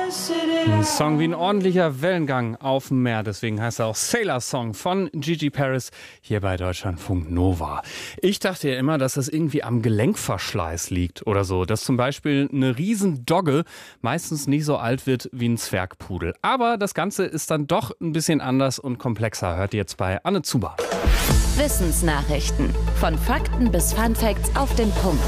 Ein Song wie ein ordentlicher Wellengang auf dem Meer. Deswegen heißt er auch Sailor Song von Gigi Paris hier bei Deutschlandfunk Nova. Ich dachte ja immer, dass das irgendwie am Gelenkverschleiß liegt oder so. Dass zum Beispiel eine Riesendogge meistens nicht so alt wird wie ein Zwergpudel. Aber das Ganze ist dann doch ein bisschen anders und komplexer. Hört ihr jetzt bei Anne Zuber. Wissensnachrichten. Von Fakten bis Funfacts auf den Punkt.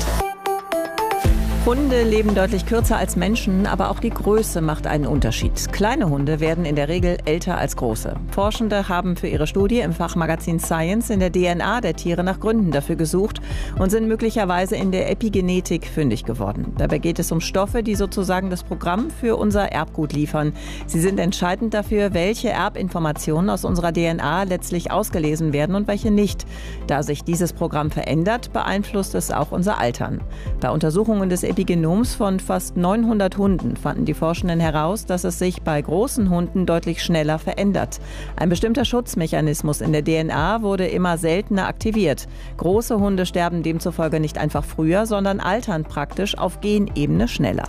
Hunde leben deutlich kürzer als Menschen, aber auch die Größe macht einen Unterschied. Kleine Hunde werden in der Regel älter als große. Forschende haben für ihre Studie im Fachmagazin Science in der DNA der Tiere nach Gründen dafür gesucht und sind möglicherweise in der Epigenetik fündig geworden. Dabei geht es um Stoffe, die sozusagen das Programm für unser Erbgut liefern. Sie sind entscheidend dafür, welche Erbinformationen aus unserer DNA letztlich ausgelesen werden und welche nicht. Da sich dieses Programm verändert, beeinflusst es auch unser Altern. Bei Untersuchungen des Epigenoms von fast 900 Hunden fanden die Forschenden heraus, dass es sich bei großen Hunden deutlich schneller verändert. Ein bestimmter Schutzmechanismus in der DNA wurde immer seltener aktiviert. Große Hunde sterben demzufolge nicht einfach früher, sondern altern praktisch auf Genebene schneller.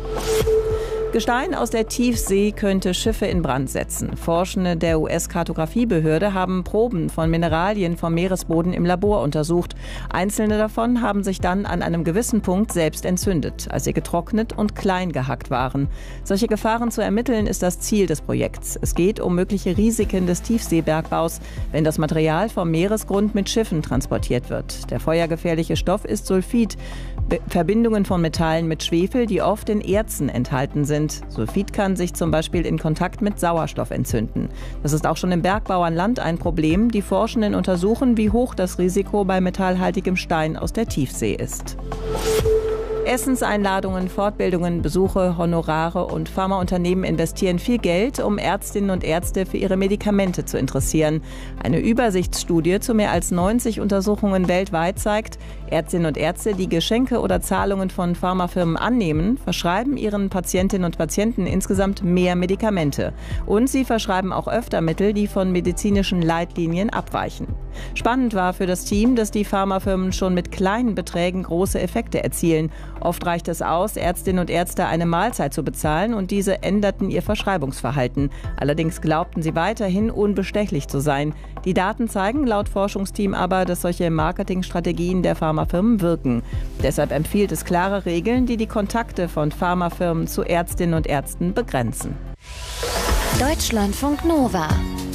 Gestein aus der Tiefsee könnte Schiffe in Brand setzen. Forschende der US-Kartografiebehörde haben Proben von Mineralien vom Meeresboden im Labor untersucht. Einzelne davon haben sich dann an einem gewissen Punkt selbst entzündet, als sie getrocknet und klein gehackt waren. Solche Gefahren zu ermitteln ist das Ziel des Projekts. Es geht um mögliche Risiken des Tiefseebergbaus, wenn das Material vom Meeresgrund mit Schiffen transportiert wird. Der feuergefährliche Stoff ist Sulfid, Verbindungen von Metallen mit Schwefel, die oft in Erzen enthalten sind. Sulfid kann sich zum Beispiel in Kontakt mit Sauerstoff entzünden. Das ist auch schon im Bergbau an Land ein Problem. Die Forschenden untersuchen, wie hoch das Risiko bei metallhaltigem Stein aus der Tiefsee ist. Essenseinladungen, Fortbildungen, Besuche, Honorare und Pharmaunternehmen investieren viel Geld, um Ärztinnen und Ärzte für ihre Medikamente zu interessieren. Eine Übersichtsstudie zu mehr als 90 Untersuchungen weltweit zeigt, Ärztinnen und Ärzte, die Geschenke oder Zahlungen von Pharmafirmen annehmen, verschreiben ihren Patientinnen und Patienten insgesamt mehr Medikamente. Und sie verschreiben auch öfter Mittel, die von medizinischen Leitlinien abweichen. Spannend war für das Team, dass die Pharmafirmen schon mit kleinen Beträgen große Effekte erzielen. Oft reicht es aus, Ärztinnen und Ärzte eine Mahlzeit zu bezahlen und diese änderten ihr Verschreibungsverhalten. Allerdings glaubten sie weiterhin unbestechlich zu sein. Die Daten zeigen laut Forschungsteam aber, dass solche Marketingstrategien der Pharmafirmen wirken. Deshalb empfiehlt es klare Regeln, die die Kontakte von Pharmafirmen zu Ärztinnen und Ärzten begrenzen. Deutschlandfunk Nova.